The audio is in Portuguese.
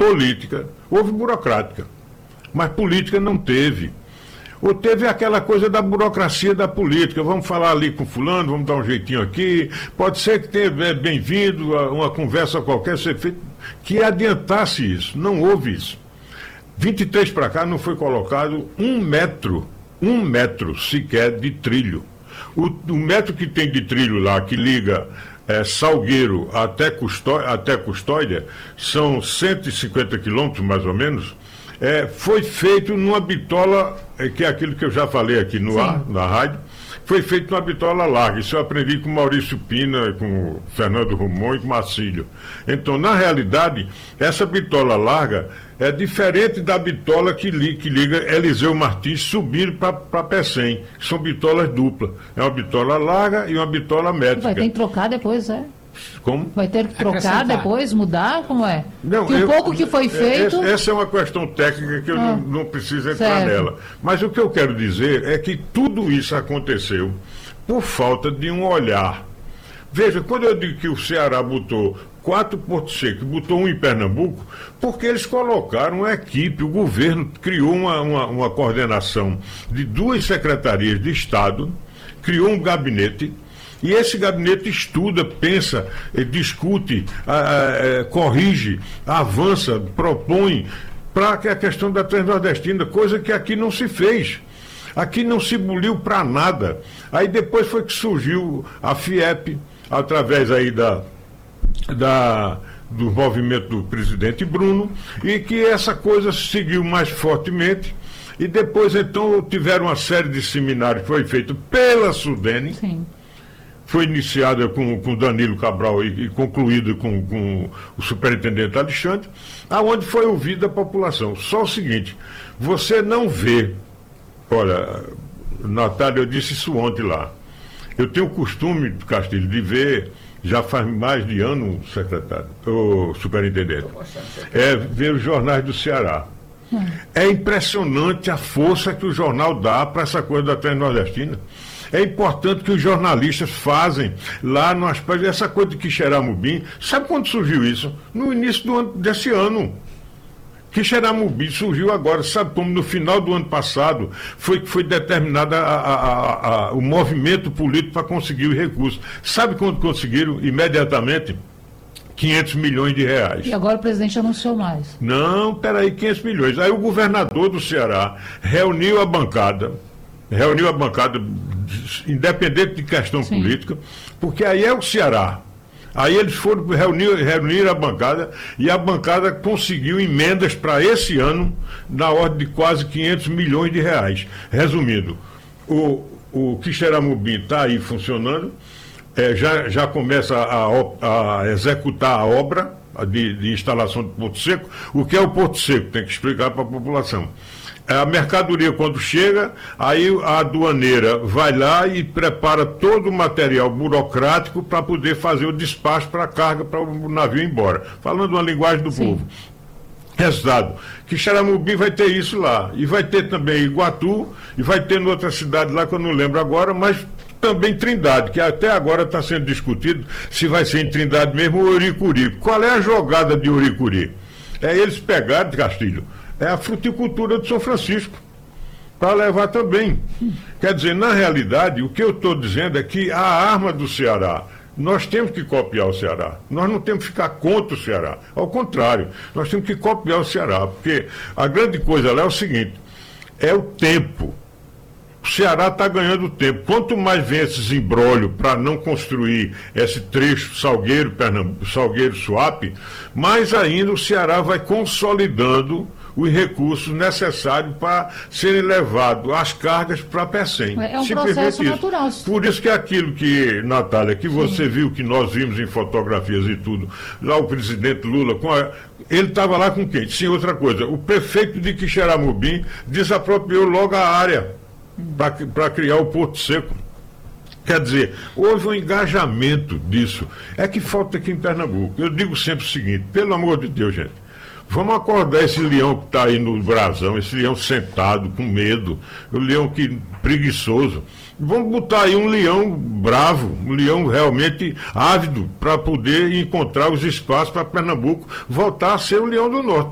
política, houve burocrática, mas política não teve. Ou teve aquela coisa da burocracia da política, vamos falar ali com fulano, vamos dar um jeitinho aqui, pode ser que tenha bem-vindo a uma conversa qualquer ser feita, que adiantasse isso, não houve isso. 23 para cá não foi colocado um metro sequer de trilho. O metro que tem de trilho lá, que liga Salgueiro até Custódia, são 150 quilômetros mais ou menos, foi feito numa bitola, que é aquilo que eu já falei aqui no ar, na rádio, foi feito numa bitola larga. Isso eu aprendi com Maurício Pina, com o Fernando Romão e com Marcílio. Então, na realidade, essa bitola larga é diferente da bitola que liga Eliseu Martins subir para Pecém, que são bitolas duplas. É uma bitola larga e uma bitola métrica. Vai ter que trocar depois, Como? Vai ter que trocar depois, mudar? Como é? Não, que o pouco que foi feito... Essa é uma questão técnica que eu não preciso entrar nela. Mas o que eu quero dizer é que tudo isso aconteceu por falta de um olhar. Veja, quando eu digo que o Ceará botou 4 Porto Seco, botou um em Pernambuco, porque eles colocaram uma equipe, o governo criou uma coordenação de 2 secretarias de Estado, criou um gabinete, e esse gabinete estuda, pensa, discute, corrige, avança, propõe para a questão da Transnordestina, coisa que aqui não se fez. Aqui não se buliu para nada. Aí depois foi que surgiu a FIEP, através aí do movimento do presidente Bruno, e que essa coisa seguiu mais fortemente. E depois, então, tiveram uma série de seminários que foi feito pela Sudene. Sim. Foi iniciada com Danilo Cabral e concluída com o superintendente Alexandre, aonde foi ouvida a população. Só o seguinte, você não vê, olha, Natália, eu disse isso ontem lá, eu tenho o costume, Castilho, de ver, já faz mais de ano, secretário, o superintendente, ver os jornais do Ceará. É impressionante a força que o jornal dá para essa coisa da Transnordestina. É importante que os jornalistas fazem lá no aspecto, essa coisa de Quixeramobim. Sabe quando surgiu isso? No início desse ano. Quixeramobim surgiu agora, sabe como? No final do ano passado foi determinado o movimento político para conseguir os recursos. Sabe quando conseguiram? Imediatamente? 500 milhões de reais. E agora o presidente anunciou mais. Não, peraí, 500 milhões. Aí o governador do Ceará reuniu a bancada, independente de questão política, porque aí é o Ceará. Aí eles foram reunir a bancada e a bancada conseguiu emendas para esse ano na ordem de quase 500 milhões de reais. Resumindo, o Quixeramobim está aí funcionando, já começa a executar a obra de instalação de Porto Seco. O que é o Porto Seco? Tem que explicar para a população. A mercadoria, quando chega, aí a aduaneira vai lá e prepara todo o material burocrático para poder fazer o despacho para a carga, para o navio ir embora. Falando uma linguagem do povo. Resultado, Quixeramobim vai ter isso lá. E vai ter também Iguatu, e vai ter em outra cidade lá que eu não lembro agora, mas também Trindade, que até agora está sendo discutido se vai ser em Trindade mesmo ou Oricuri. Qual é a jogada de Oricuri? Eles pegaram, Castilho, a fruticultura de São Francisco, para levar também. Quer dizer, na realidade, o que eu estou dizendo é que a arma do Ceará, nós temos que copiar o Ceará. Nós não temos que ficar contra o Ceará. Ao contrário, nós temos que copiar o Ceará, porque a grande coisa lá é o seguinte, é o tempo. O Ceará está ganhando tempo. Quanto mais vem esses imbróglios para não construir esse trecho Salgueiro-Suape, mais ainda o Ceará vai consolidando os recursos necessários para serem levados as cargas para Pecém. É um processo natural. Por isso que aquilo que, Natália, que você viu, que nós vimos em fotografias e tudo, lá o presidente Lula, ele estava lá com quem? Sim, outra coisa, o prefeito de Quixeramobim desapropriou logo a área para criar o Porto Seco. Quer dizer, houve um engajamento disso. É que falta aqui em Pernambuco. Eu digo sempre o seguinte, pelo amor de Deus, gente, vamos acordar esse leão que está aí no brasão, esse leão sentado, com medo, o leão preguiçoso. Vamos botar aí um leão bravo, um leão realmente ávido para poder encontrar os espaços para Pernambuco voltar a ser o Leão do Norte.